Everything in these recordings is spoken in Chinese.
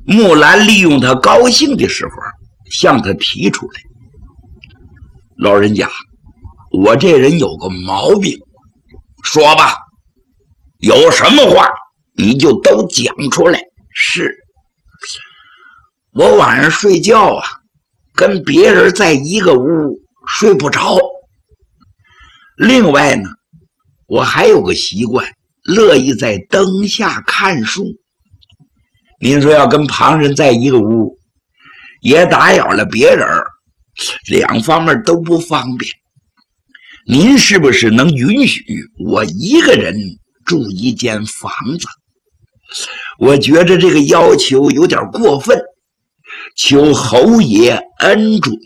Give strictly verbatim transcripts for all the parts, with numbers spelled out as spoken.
木兰利用他高兴的时候，向他提出来：“老人家，我这人有个毛病，说吧，有什么话你就都讲出来。是，我晚上睡觉啊，跟别人在一个屋睡不着。另外呢，我还有个习惯，乐意在灯下看书。您说要跟旁人在一个屋，也打扰了别人，两方面都不方便。您是不是能允许我一个人住一间房子？我觉着这个要求有点过分，求侯爷恩准。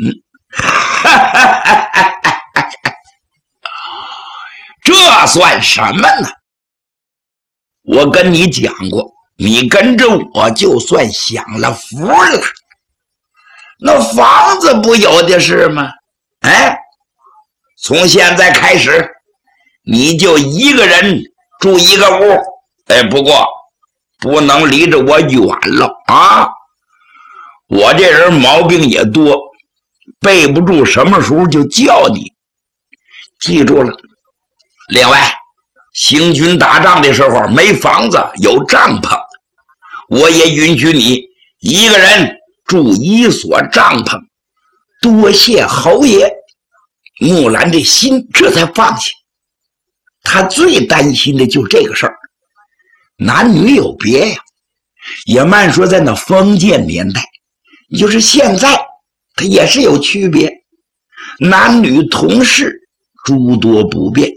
这算什么呢？我跟你讲过，你跟着我就算享了福了，那房子不有的是吗？哎，从现在开始你就一个人住一个屋。哎，不过不能离着我远了啊！我这人毛病也多，背不住什么时候就叫你，记住了。另外，行军打仗的时候没房子有帐篷，我也允许你一个人住一所帐篷。多谢侯爷。木兰这心这才放下，他最担心的就这个事儿。男女有别呀，也慢说在那封建年代，就是现在它也是有区别，男女同室诸多不便。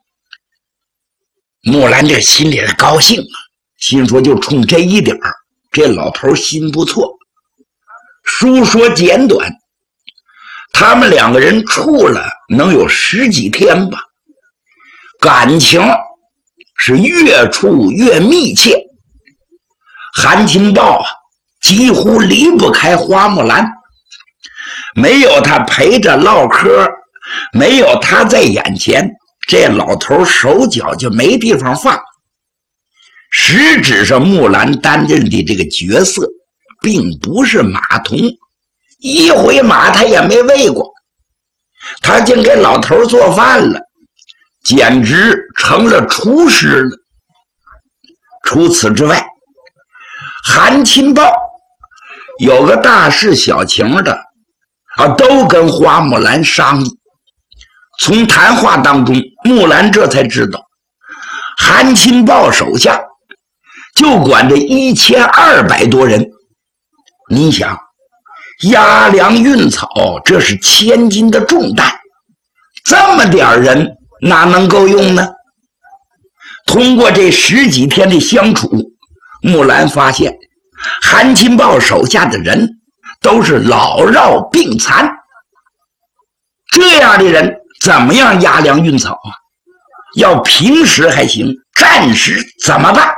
木兰这心里的高兴啊，心说就冲这一点儿，这老头心不错。书说简短，他们两个人处了能有十几天吧，感情是越处越密切。韩青豹啊，几乎离不开花木兰，没有他陪着唠嗑，没有他在眼前，这老头手脚就没地方放。实质上木兰担任的这个角色并不是马童，一回马他也没喂过，他竟给老头做饭了，简直成了厨师了。除此之外，韩青豹有个大事小情的啊，都跟花木兰商议。从谈话当中，木兰这才知道，韩青豹手下就管着一千二百多人。你想，押粮运草，这是千斤的重担，这么点人哪能够用呢？通过这十几天的相处，木兰发现韩青豹手下的人都是老弱病残，这样的人怎么样押粮运草啊？要平时还行，战时怎么办？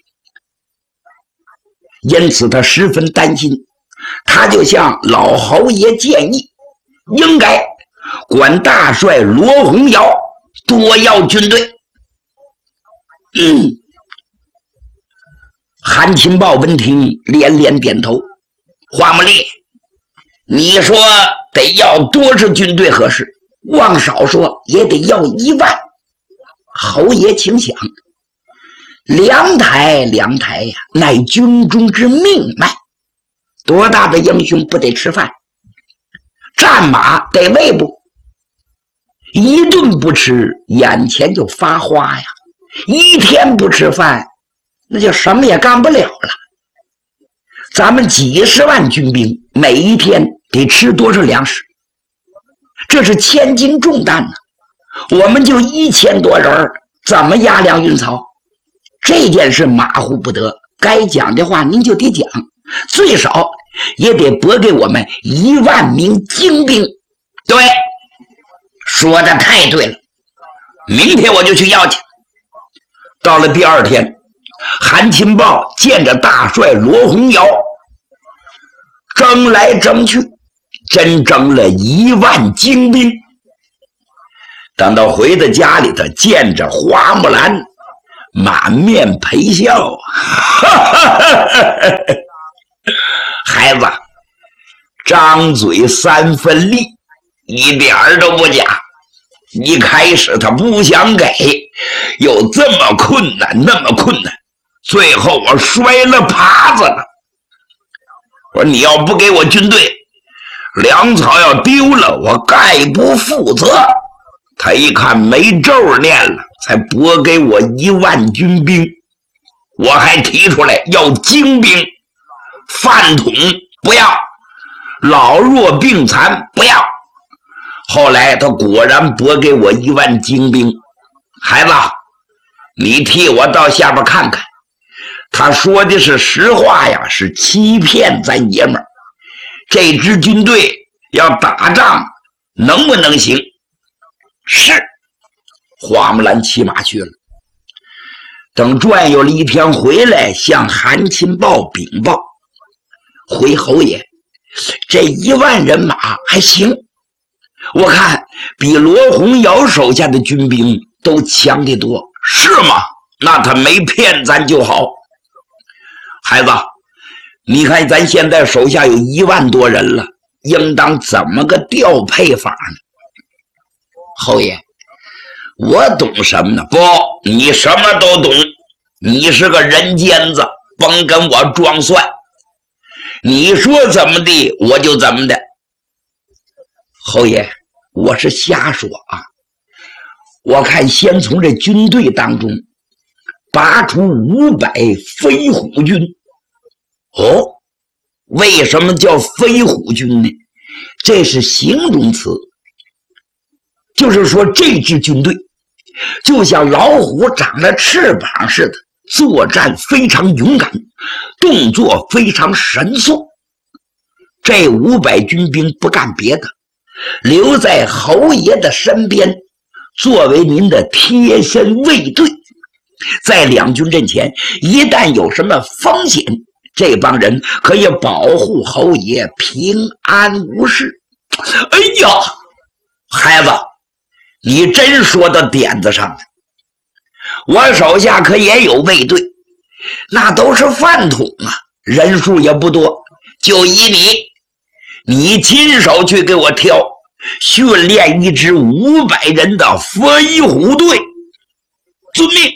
因此他十分担心，他就向老侯爷建议，应该管大帅罗洪尧多要军队。嗯，韩青豹闻听连连点头。花木烈，你说得要多少军队合适？往少说也得要一万。侯爷请想，粮台粮台呀，乃军中之命脉，多大的英雄不得吃饭？战马得喂不？一顿不吃，眼前就发花呀；一天不吃饭，那就什么也干不了了。咱们几十万军兵，每一天得吃多少粮食？这是千斤重担呢。我们就一千多人，怎么押粮运草？这件事马虎不得，该讲的话您就得讲，最少也得拨给我们一万名精兵。对，说的太对了，明天我就去要去。到了第二天，韩青豹见着大帅罗洪尧，争来争去，真争了一万精兵。等到回到家里头，见着花木兰，满面陪笑。 孩子，张嘴三分利，一点儿都不假。一开始他不想给，又这么困难那么困难，最后我摔了耙子了。我说你要不给我军队，粮草要丢了，我概不负责。他一看没咒念了，才拨给我一万军兵。我还提出来要精兵，饭桶不要，老弱病残不要。后来他果然拨给我一万精兵。孩子，你替我到下边看看，他说的是实话呀，是欺骗咱爷们儿。这支军队要打仗能不能行？是。花木兰骑马去了。等转悠了一天回来，向韩擒报禀报，回侯爷，这一万人马还行，我看比罗洪尧手下的军兵都强得多。是吗？那他没骗咱就好。孩子，你看咱现在手下有一万多人了，应当怎么个调配法呢？侯爷，我懂什么呢？不，你什么都懂，你是个人尖子，甭跟我装蒜。你说怎么的我就怎么的。侯爷，我是瞎说啊。我看先从这军队当中拔出五百飞虎军。哦，为什么叫飞虎军呢？这是形容词，就是说这支军队就像老虎长了翅膀似的，作战非常勇敢，动作非常神速。这五百军兵不干别的，留在侯爷的身边，作为您的贴身卫队。在两军阵前，一旦有什么风险，这帮人可以保护侯爷平安无事。哎呀，孩子，你真说到点子上了。我手下可也有卫队，那都是饭桶啊，人数也不多，就依你，你亲手去给我挑，训练一支五百人的飞虎队。遵命。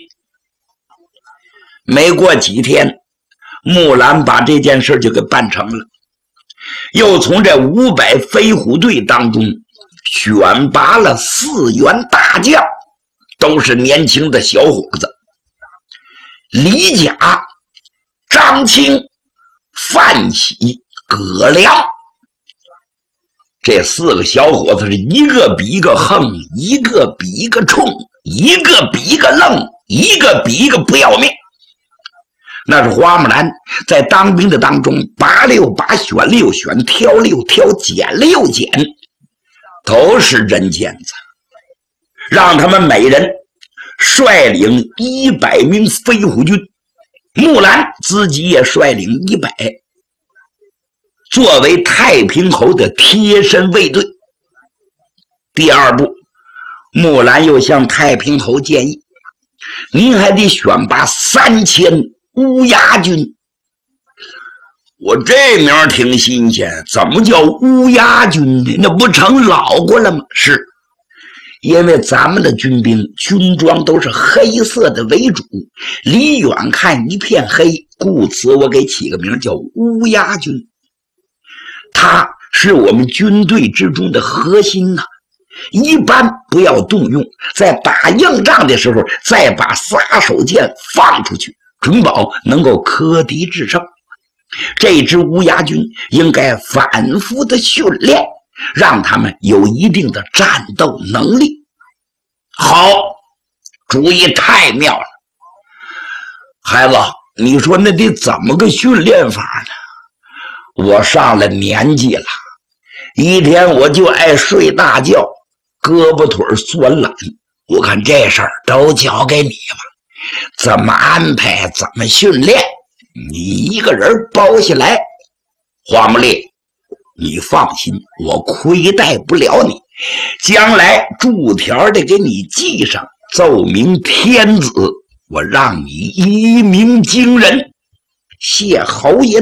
没过几天，木兰把这件事就给办成了，又从这五百飞虎队当中选拔了四员大将，都是年轻的小伙子，李甲、张清、范喜、葛良。这四个小伙子是一个比一个横，一个比一个冲，一个比一个愣，一个比一个不要命。那是花木兰在当兵的当中拔了又拔，选了又选，挑了又挑，捡了又捡，都是人尖子。让他们每人率领一百名飞虎军，木兰自己也率领一百，作为太平侯的贴身卫队。第二步，木兰又向太平侯建议，您还得选拔三千乌鸦军。我这名挺新鲜，怎么叫乌鸦军呢？那不成老过了吗？是因为咱们的军兵军装都是黑色的为主，离远看一片黑，故此我给起个名叫乌鸦军。它是我们军队之中的核心呐、啊，一般不要动用，在打硬仗的时候再把杀手锏放出去，准保能够克敌制胜。这支乌鸦军应该反复的训练，让他们有一定的战斗能力。好，主意太妙了。孩子，你说那得怎么个训练法呢？我上了年纪了，一天我就爱睡大觉，胳膊腿酸懒，我看这事儿都交给你吧，怎么安排怎么训练，你一个人包下来。花木烈，你放心，我亏待不了你，将来注条的给你记上，奏明天子，我让你一鸣惊人。谢侯爷